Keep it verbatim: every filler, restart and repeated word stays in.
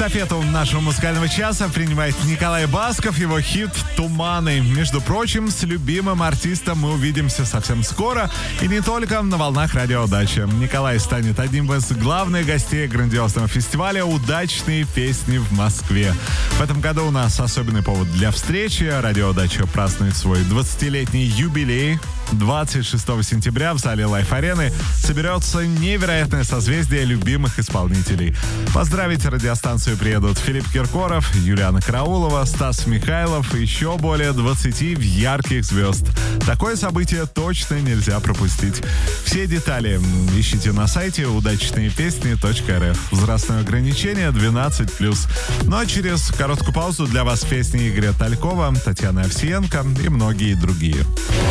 эстафету нашего музыкального часа принимает Николай Басков, его хит «Туманы». Между прочим, с любимым артистом мы увидимся совсем скоро, и не только на волнах Радио Удача. Николай станет одним из главных гостей грандиозного фестиваля «Удачные песни» в Москве. В этом году у нас особенный повод для встречи. Радио Удача празднует свой двадцатилетний юбилей. двадцать шестого сентября в зале Лайф-арены соберется невероятное созвездие любимых исполнителей. Поздравить радиостанцию приедут Филипп Киркоров, Юлиана Караулова, Стас Михайлов и еще более двадцати ярких звезд. Такое событие точно нельзя пропустить. Все детали ищите на сайте удачные песни точка эр эф. Возрастное ограничение двенадцать плюс. Ну а через короткую паузу для вас песни Игоря Талькова, Татьяны Овсиенко и многие другие.